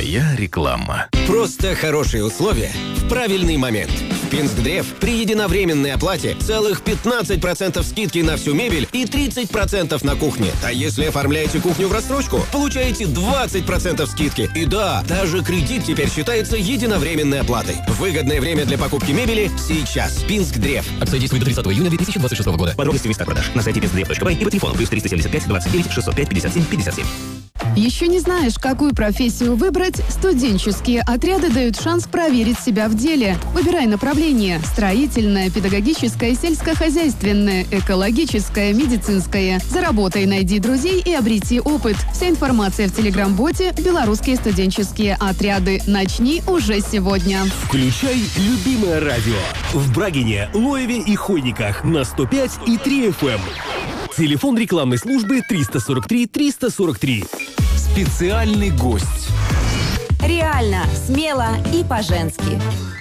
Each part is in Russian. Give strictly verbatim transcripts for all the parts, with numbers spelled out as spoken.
Твоя реклама. Просто хорошие условия в правильный момент. В Пинскдрев при единовременной оплате целых пятнадцать процентов скидки на всю мебель и тридцать процентов на кухне. А если оформляете кухню в рассрочку, получаете двадцать процентов скидки. И да, даже кредит теперь считается единовременной оплатой. Выгодное время для покупки мебели сейчас. Пинскдрев. Акция действует до тридцатого июня две тысячи двадцать шестого года. Подробности в местах продаж на сайте пинскдрев точка бай и по телефону плюс триста семьдесят пять двадцать девять шестьсот пять пятьдесят семь пятьдесят семь. Еще не знаешь, какую профессию выбрать? Студенческие отряды дают шанс проверить себя в деле. Выбирай направление: строительное, педагогическое, сельскохозяйственное, экологическое, медицинское. Заработай, найди друзей и обрети опыт. Вся информация в телеграм-боте «Белорусские студенческие отряды». Начни уже сегодня. Включай любимое радио. В Брагине, Лоеве и Хойниках на сто пять и три эф эм. Телефон рекламной службы триста сорок три триста сорок три. Специальный гость. Реально, смело и по-женски.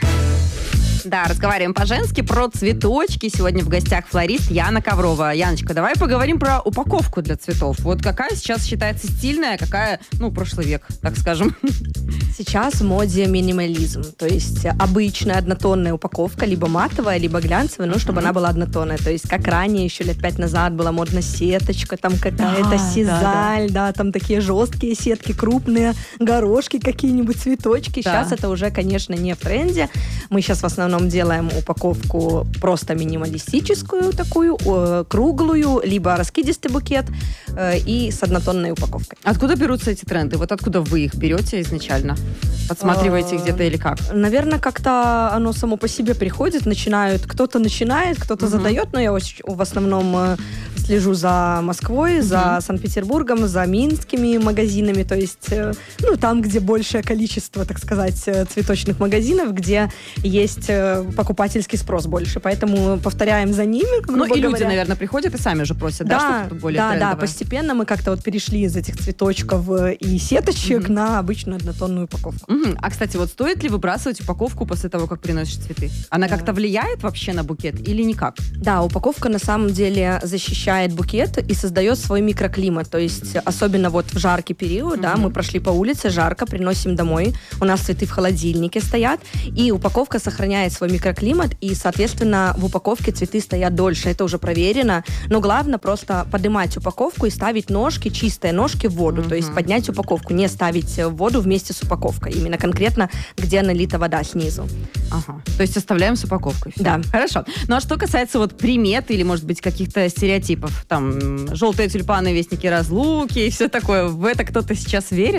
Да, разговариваем по-женски про цветочки. Сегодня в гостях флорист Яна Коврова. Яночка, давай поговорим про упаковку для цветов. Вот какая сейчас считается стильная, какая, ну, прошлый век, так скажем. Сейчас в моде минимализм. То есть обычная однотонная упаковка, либо матовая, либо глянцевая, но чтобы mm-hmm. она была однотонная. То есть как ранее, еще лет пять назад была модна сеточка, там какая-то да, сизаль, да, да. да, там такие жесткие сетки, крупные горошки, какие-нибудь цветочки. Да. Сейчас это уже, конечно, не в тренде. Мы сейчас в основном делаем упаковку просто минималистическую такую, э, круглую, либо раскидистый букет э, и с однотонной упаковкой. Откуда берутся эти тренды? Вот откуда вы их берете изначально? Подсматриваете где-то или как? Наверное, как-то оно само по себе приходит, начинают, кто-то начинает, кто-то uh-huh. задает, но я в основном э, слежу за Москвой, uh-huh. за Санкт-Петербургом, за минскими магазинами, то есть, э, ну, там, где большее количество, так сказать, цветочных магазинов, где есть э, покупательский спрос больше, поэтому повторяем за ними. Ну, и говоря. люди, наверное, приходят и сами уже просят, да, да что-то более да, трендовое? Да, постепенно мы как-то вот перешли из этих цветочков и сеточек uh-huh. на обычную однотонную упаковку. Uh-huh. А, кстати, вот стоит ли выбрасывать упаковку после того, как приносишь цветы? Она да. как-то влияет вообще на букет или никак? Да, упаковка на самом деле защищает букет и создает свой микроклимат, то есть особенно вот в жаркий период, uh-huh. да, мы прошли по улице, жарко, приносим домой, у нас цветы в холодильнике стоят, и упаковка сохраняет свой микроклимат, и, соответственно, в упаковке цветы стоят дольше. Это уже проверено. Но главное просто поднимать упаковку и ставить ножки, чистые ножки в воду. Mm-hmm. То есть поднять упаковку, не ставить в воду вместе с упаковкой. Именно конкретно, где налита вода снизу. Ага. То есть оставляем с упаковкой. Все. Да. Хорошо. Ну а что касается вот примет или, может быть, каких-то стереотипов, там, желтые тюльпаны, вестники разлуки и все такое, в это кто-то сейчас верит?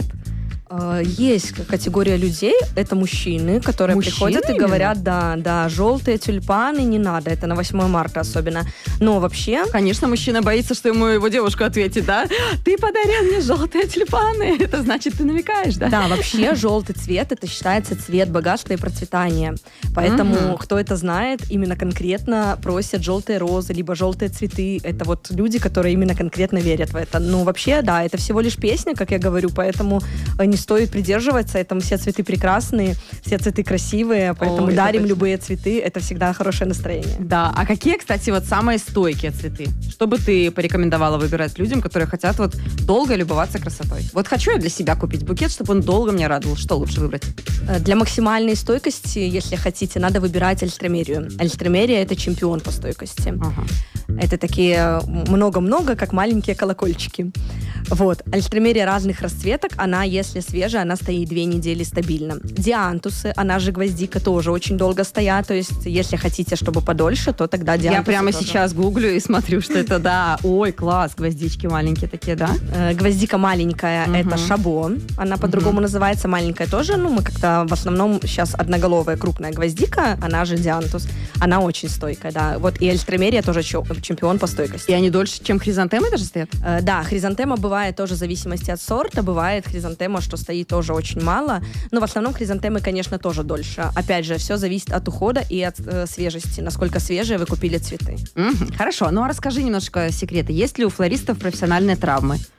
Есть категория людей, это мужчины, которые мужчины приходят именно? и говорят, да, да, желтые тюльпаны не надо, это на восьмое марта особенно. Но вообще... Конечно, мужчина боится, что ему его девушка ответит, да? Ты подарил мне желтые тюльпаны, это значит, ты намекаешь, да? Да, вообще желтый цвет, это считается цвет богатства и процветания. Поэтому, mm-hmm. кто это знает, именно конкретно просят желтые розы, либо желтые цветы. Это вот люди, которые именно конкретно верят в это. Ну, вообще, да, это всего лишь песня, как я говорю, поэтому не стоит придерживаться этому. Все цветы прекрасные, все цветы красивые, поэтому О, дарим любые цветы. Это всегда хорошее настроение. Да. А какие, кстати, вот самые стойкие цветы? Что бы ты порекомендовала выбирать людям, которые хотят вот долго любоваться красотой? Вот хочу я для себя купить букет, чтобы он долго меня радовал. Что лучше выбрать? Для максимальной стойкости, если хотите, надо выбирать альстромерию. Альстромерия — это чемпион по стойкости. Ага. Это такие много-много, как маленькие колокольчики. Вот. Альстромерия разных расцветок. Она, если свежая, она стоит две недели стабильно. Диантусы, она же гвоздика, тоже очень долго стоят. То есть, если хотите, чтобы подольше, то тогда диантусы. Я прямо тоже. Сейчас гуглю и смотрю, что это, да. Ой, класс, гвоздички маленькие такие, да? Гвоздика маленькая, uh-huh. это шабо. Она по-другому uh-huh. называется. Маленькая тоже. Ну, мы как-то в основном сейчас одноголовая крупная гвоздика, она же диантус. Она очень стойкая, да. Вот и альстромерия тоже чемпион по стойкости. И они дольше, чем хризантемы даже стоят? Да, хризантема бывает тоже в зависимости от сорта. Бывает хризантема, что стоит тоже очень мало. Но в основном хризантемы, конечно, тоже дольше. Опять же, все зависит от ухода и от э, свежести. Насколько свежие вы купили цветы. Mm-hmm. Хорошо. Ну, а расскажи немножко секреты. Есть ли у флористов профессиональные травмы?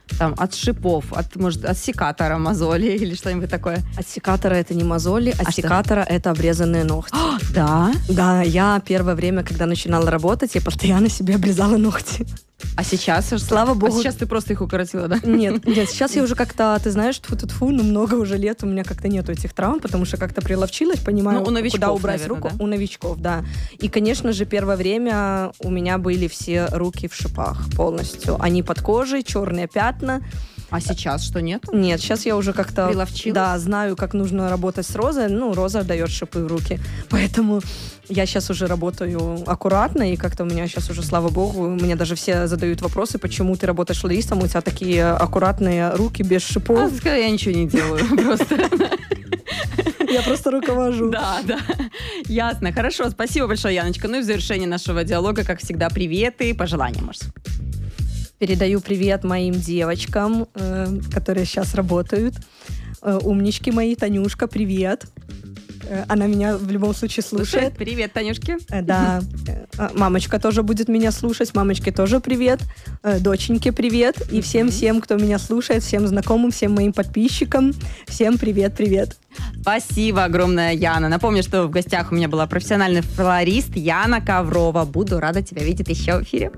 Там от шипов, от, может, от секатора мозоли или что-нибудь такое? От секатора это не мозоли, от А секатора что? Это обрезанные ногти. Да? Да, я первое время, когда начинала работать, я постоянно себе обрезала ногти. А сейчас? Слава богу. А сейчас ты просто их укоротила, да? Нет, нет, сейчас я уже как-то, ты знаешь, тьфу-тьфу, ну много уже лет у меня как-то нету этих травм, потому что как-то приловчилась, понимаю, ну, у новичков, куда убрать наверное, руку. Да? У новичков, да. И, конечно же, первое время у меня были все руки в шипах полностью. Они под кожей, черные пятна. А сейчас что, нет? Нет, сейчас я уже как-то... Приловчилась? Да, знаю, как нужно работать с розой. Ну, роза дает шипы в руки. Поэтому я сейчас уже работаю аккуратно, и как-то у меня сейчас уже, слава богу, мне даже все задают вопросы, почему ты работаешь флористом, у тебя такие аккуратные руки без шипов. А, я ничего не делаю, просто... Я просто руковожу. Да, да. Ясно. Хорошо. Спасибо большое, Яночка. Ну и в завершении нашего диалога, как всегда, приветы и пожелания, может. Передаю привет моим девочкам, э, которые сейчас работают. Э, умнички мои. Танюшка, привет. Э, она меня в любом случае слушает. Привет, Танюшки. Э, да. Э, мамочка тоже будет меня слушать. Мамочке тоже привет. Э, доченьке привет. И всем-всем, кто меня слушает, всем знакомым, всем моим подписчикам. Всем привет-привет. Спасибо огромное, Яна. Напомню, что в гостях у меня была профессиональный флорист Яна Коврова. Буду рада тебя видеть еще в эфире.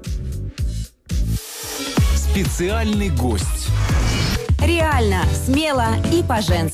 Специальный гость. Реально, смело и по-женски.